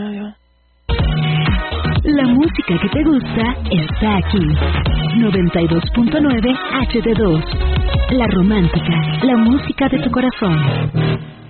La música que te gusta está aquí. 92.9 HD2. La romántica, la música de tu corazón.